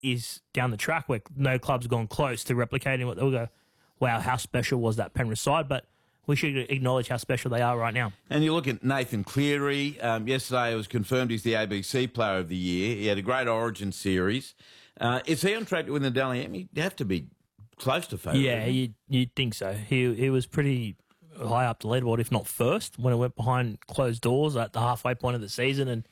is down the track where no club's gone close to replicating what they'll go, wow, how special was that Penrith side? But we should acknowledge how special they are right now. And you look at Nathan Cleary. Yesterday it was confirmed he's the ABC Player of the Year. He had a great Origin series. Is he on track to win the Dally M? He'd have to be close to favourite. Yeah, you'd think so. He was pretty high up the leaderboard, if not first, when it went behind closed doors at the halfway point of the season. And,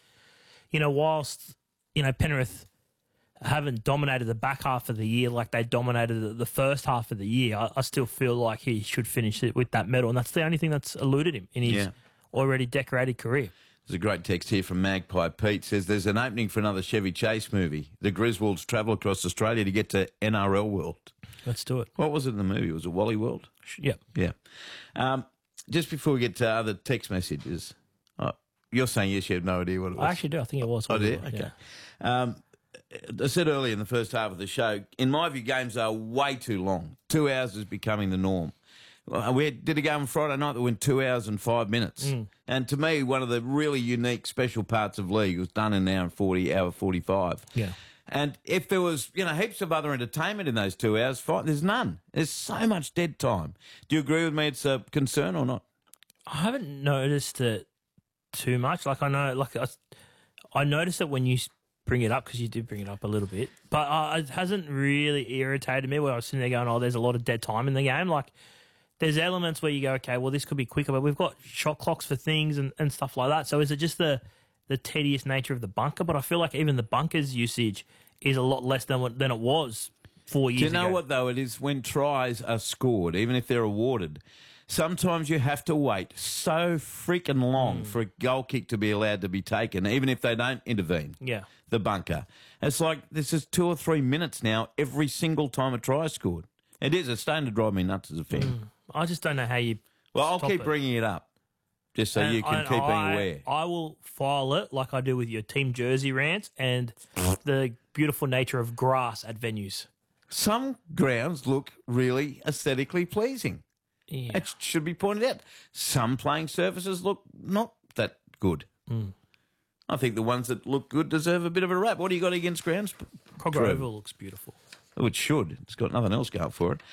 whilst, Penrith haven't dominated the back half of the year like they dominated the first half of the year, I still feel like he should finish it with that medal. And that's the only thing that's eluded him in his already decorated career. There's a great text here from Magpie Pete. Says there's an opening for another Chevy Chase movie. The Griswolds travel across Australia to get to NRL World. Let's do it. What was it in the movie? Was it Wally World? Yeah. Yeah. Just before we get to other text messages, you're saying yes, you have no idea what it was. I actually do. I think it was. Oh, do you? Okay. Yeah. I said earlier in the first half of the show, in my view, games are way too long. 2 hours is becoming the norm. We did a game on Friday night that went 2 hours and 5 minutes. And to me, one of the really unique special parts of league was done in an hour and 45. Yeah. And if there was, heaps of other entertainment in those 2 hours, fine. There's none. There's so much dead time. Do you agree with me it's a concern or not? I haven't noticed it too much. Like, I know, I noticed it when you bring it up, because you did bring it up a little bit. But it hasn't really irritated me where I was sitting there going, oh, there's a lot of dead time in the game. Like, there's elements where you go, okay, well, this could be quicker, but we've got shot clocks for things and stuff like that. So is it just the tedious nature of the bunker? But I feel like even the bunker's usage is a lot less than it was 4 years ago. Do you know what, though? It is when tries are scored, even if they're awarded, sometimes you have to wait so freaking long for a goal kick to be allowed to be taken, even if they don't intervene. Yeah. The bunker. It's like this is 2 or 3 minutes now every single time a try is scored. It is. It's starting to drive me nuts as a fan. I just don't know how you Well, I'll keep it. bringing it up just so you can keep being aware. I will file it like I do with your team jersey rants and the beautiful nature of grass at venues. Some grounds look really aesthetically pleasing. Yeah. It should be pointed out. Some playing surfaces look not that good. I think the ones that look good deserve a bit of a rap. What do you got against grounds? Cogger Oval looks beautiful. Oh, it should. It's got nothing else going for it.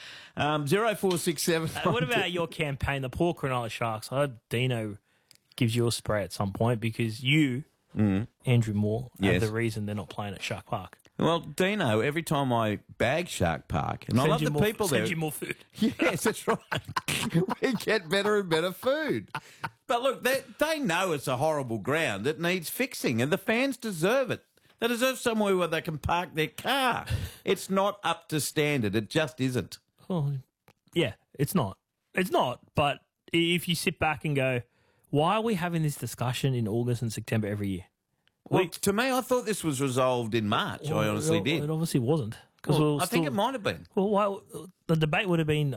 0467. What about your campaign, the Port Cronulla Sharks? I hope Dino gives you a spray at some point because you, Andrew Moore, are the reason they're not playing at Shark Park. Well, Dino, every time I bag Shark Park, and I love the people there. Send you more food. Yes, that's right. We get better and better food. But look, they know it's a horrible ground that needs fixing, and the fans deserve it. They deserve somewhere where they can park their car. It's not up to standard. It just isn't. Oh, yeah, it's not. It's not. But if you sit back and go, why are we having this discussion in August and September every year? Well, to me, I thought this was resolved in March. I honestly did. It obviously wasn't. Well, I think it might have been. Well, the debate would have been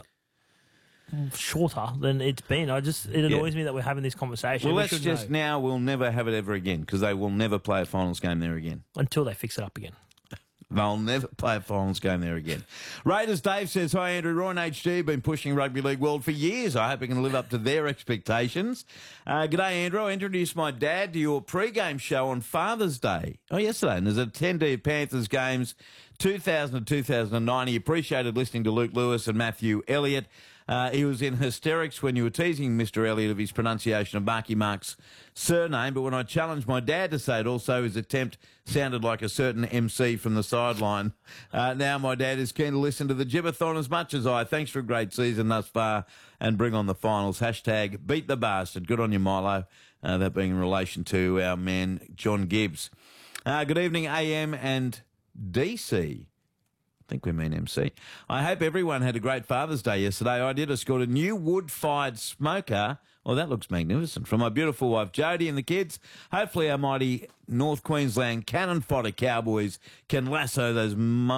shorter than it's been. It annoys me that we're having this conversation. Well, we'll never have it ever again because they will never play a finals game there again. Until they fix it up again. They'll never play a finals game there again. Raiders Dave says, hi, Andrew. Roy and HG been pushing Rugby League World for years. I hope it can live up to their expectations. G'day, Andrew. I introduced my dad to your pre-game show on Father's Day. Oh, yesterday. And there's a attendee of Panthers games 2000 to 2009. He appreciated listening to Luke Lewis and Matthew Elliott. He was in hysterics when you were teasing Mr. Elliott of his pronunciation of Marky Mark's surname, but when I challenged my dad to say it also, his attempt sounded like a certain MC from the sideline. Now my dad is keen to listen to the Gibbathon as much as I. Thanks for a great season thus far and bring on the finals. Hashtag beat the bastard. Good on you, Milo. That being in relation to our man, John Gibbs. Good evening, AM and DC. I think we mean MC. I hope everyone had a great Father's Day yesterday. I did. I scored a new wood-fired smoker. Oh, that looks magnificent. From my beautiful wife, Jodie, and the kids. Hopefully our mighty North Queensland cannon fodder Cowboys can lasso those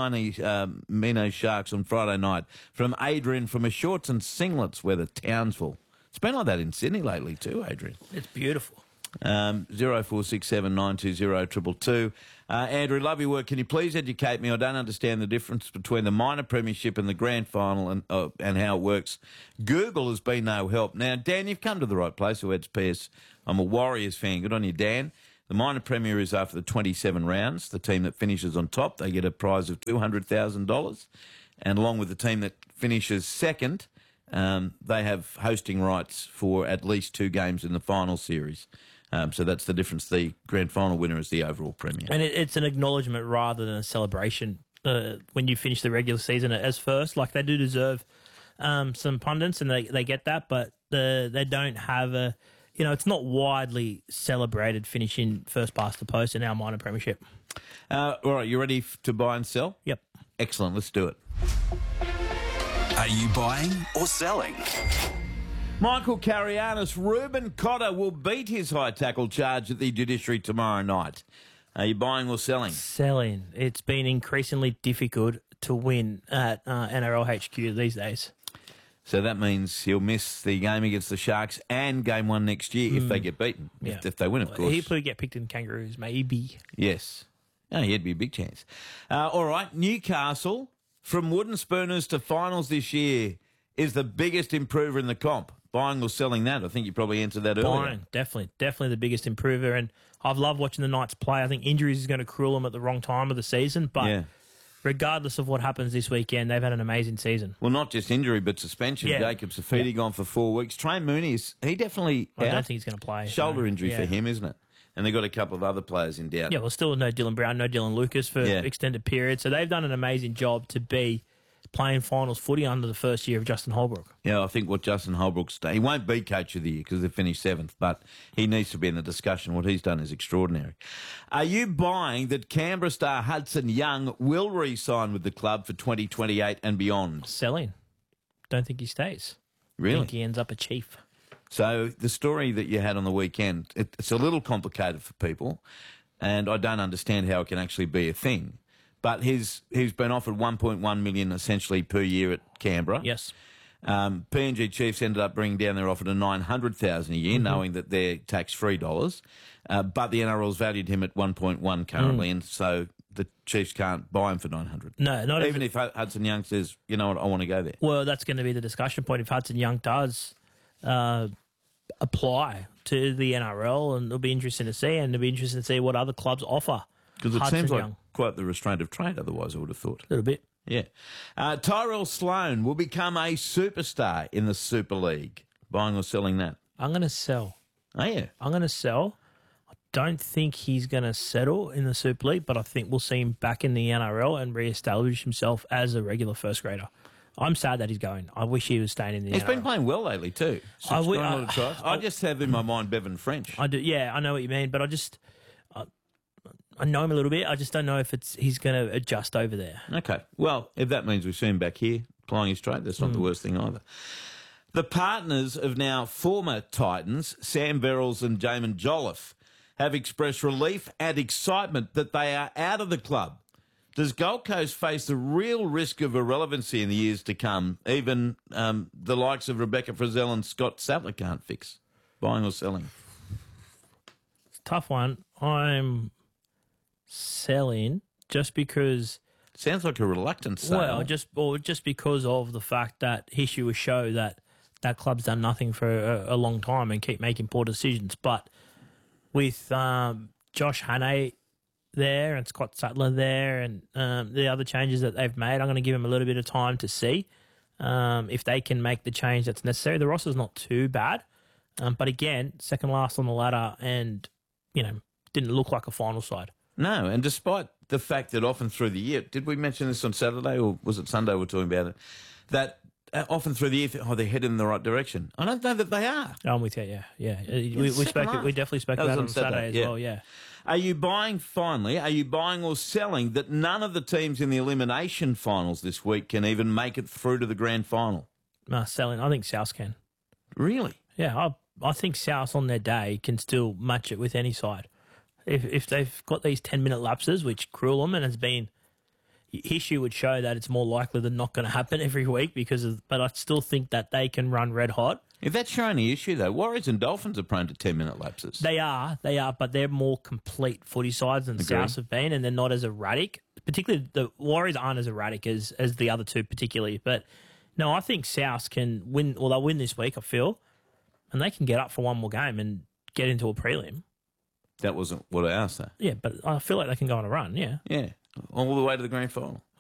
Mino Sharks on Friday night. From Adrian from a shorts and singlets weather, Townsville. It's been like that in Sydney lately too, Adrian. It's beautiful. 0467 920 222. Andrew, love your work. Can you please educate me? I don't understand the difference between the minor premiership and the grand final and how it works. Google has been no help. Now, Dan, you've come to the right place. Who heads PS? I'm a Warriors fan. Good on you, Dan. The minor premier is after the 27 rounds. The team that finishes on top, they get a prize of $200,000. And along with the team that finishes second, they have hosting rights for at least 2 games in the final series. So that's the difference. The grand final winner is the overall premier. And it's an acknowledgement rather than a celebration when you finish the regular season as first. Like, they do deserve some pundits, and they get that, but they don't have a... it's not widely celebrated finishing first past the post in our minor premiership. All right, you ready to buy and sell? Yep. Excellent, let's do it. Are you buying or selling? Michael Carianis, Ruben Cotter will beat his high tackle charge at the judiciary tomorrow night. Are you buying or selling? Selling. It's been increasingly difficult to win at NRL HQ these days. So that means he'll miss the game against the Sharks and game 1 next year if they get beaten. Yeah. If they win, of course. He'll probably get picked in Kangaroos, maybe. Yes. Oh, he'd be a big chance. All right, Newcastle, from wooden spooners to finals this year, is the biggest improver in the comp. Buying or selling that? I think you probably answered that earlier. Buying, definitely the biggest improver. And I've loved watching the Knights play. I think injuries is going to cruel them at the wrong time of the season, but regardless of what happens this weekend, they've had an amazing season. Well, not just injury, but suspension. Yeah. Jacob Safidi gone for 4 weeks. Trent Mooney, he definitely I out. don't think he's going to play. Shoulder injury for him, isn't it? And they've got a couple of other players in doubt. Yeah, well, still no Dylan Brown, no Dylan Lucas for extended periods. So they've done an amazing job to be playing finals footy under the first year of Justin Holbrook. Yeah, I think what Justin Holbrook's done, he won't be coach of the year because they finished 7th, but he needs to be in the discussion. What he's done is extraordinary. Are you buying that Canberra star Hudson Young will re-sign with the club for 2028 and beyond? Selling. Don't think he stays. Really? I think he ends up a Chief. So the story that you had on the weekend, it's a little complicated for people, and I don't understand how it can actually be a thing. But he's been offered $1.1 million essentially per year at Canberra. Yes. PNG Chiefs ended up bringing down their offer to $900,000 a year, knowing that they're tax-free dollars. But the NRL's valued him at 1.1 currently, and so the Chiefs can't buy him for $900. No, not even if Hudson Young says, you know what, I want to go there. Well, that's going to be the discussion point if Hudson Young does apply to the NRL, and it'll be interesting to see, and it'll be interesting to see what other clubs offer. Because it Hudson seems like Young. quite the restraint of trade, otherwise I would have thought. A little bit. Yeah. Tyrell Sloan will become a superstar in the Super League. Buying or selling that? I'm going to sell. Oh, yeah. I'm going to sell. I don't think he's going to settle in the Super League, but I think we'll see him back in the NRL and re-establish himself as a regular first grader. I'm sad that he's going. I wish he was staying in the NRL. He's been playing well lately too. I just have in my mind Bevan French. I do. Yeah, I know what you mean, but I know him a little bit. I just don't know if he's going to adjust over there. Okay. Well, if that means we see him back here plying his trade, that's not the worst thing either. The partners of now former Titans, Sam Verrills and Jamin Jolliffe, have expressed relief and excitement that they are out of the club. Does Gold Coast face the real risk of irrelevancy in the years to come? Even the likes of Rebecca Frizzell and Scott Sattler can't fix. Buying or selling? It's a tough one. I'm selling just because... Sounds like a reluctant sale. Well, just because of the fact that history will show that club's done nothing for a long time and keep making poor decisions. But with Josh Hannay there and Scott Sattler there and the other changes that they've made, I'm going to give them a little bit of time to see if they can make the change that's necessary. The roster's not too bad, but again, second last on the ladder and, didn't look like a final side. No, and despite the fact that often through the year, did we mention this on Saturday or was it Sunday we were talking about it, that often through the year, they're headed in the right direction. I don't know that they are. I'm with you, yeah. We definitely spoke about it on Saturday as well, yeah. Are you buying or selling that none of the teams in the elimination finals this week can even make it through to the grand final? Selling. I think South can. Really? Yeah, I think South on their day can still match it with any side. If they've got these 10-minute lapses, which cruel them, and has been... History would show that it's more likely than not going to happen every week but I still think that they can run red hot. If that's showing the issue, though, Warriors and Dolphins are prone to 10-minute lapses. They are, but they're more complete footy sides than Souths have been, and they're not as erratic. Particularly, the Warriors aren't as erratic as the other two, particularly. But no, I think Souths can win. Well, they'll win this week, I feel, and they can get up for one more game and get into a prelim. That wasn't what I asked, though. Yeah, but I feel like they can go on a run. Yeah. Yeah, all the way to the grand final.